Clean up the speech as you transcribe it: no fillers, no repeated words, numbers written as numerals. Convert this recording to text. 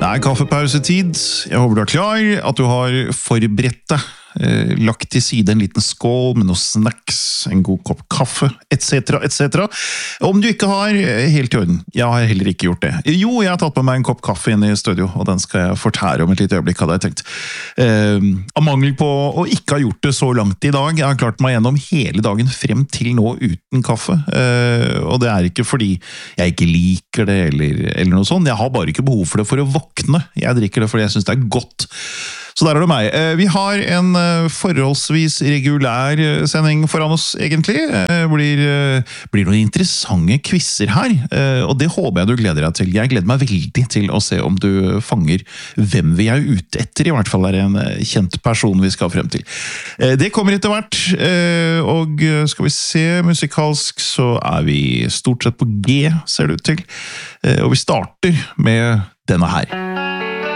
Det kaffepausetid. Jeg håper du klar, at du har forberedt deg, lagt til side en liten skål med noen snacks, en god kopp kaffe, etc., etc. Om du ikke har, helt i orden. Jeg har heller ikke gjort det. Jo, jeg har tatt med meg en kopp kaffe inn i studio, og den skal jeg fortære om et lite øyeblikk, hadde jeg tenkt. Av mangel på å ikke ha gjort det så langt i dag, jeg har klart meg gjennom hele dagen frem til nå uten kaffe. Og det ikke fordi jeg ikke liker det, eller noe sånt. Jeg har bare ikke behov for det for å våkne. Jeg drikker det fordi jeg synes det godt. Så der det meg. Vi har en forholdsvis regulær sending foran oss, egentlig. Blir noen interessante quizzer her, og det håper jeg du gleder deg til. Jeg gleder meg veldig til å se om du fanger hvem vi ute etter, i hvert fall en kjent person vi skal frem til. Det kommer etter hvert, og skal vi se, musikalsk så vi stort sett på G, ser det ut til. Og vi starter med denne her.